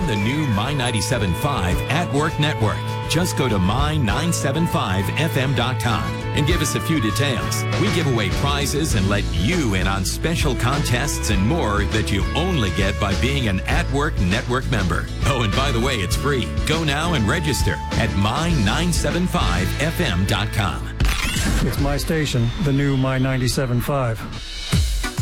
the new My 97.5 At Work Network. Just go to my975fm.com and give us a few details. We give away prizes and let you in on special contests and more that you only get by being an At Work Network member. Oh, and by the way, it's free. Go now and register at my975fm.com. It's my station, the new My 97.5.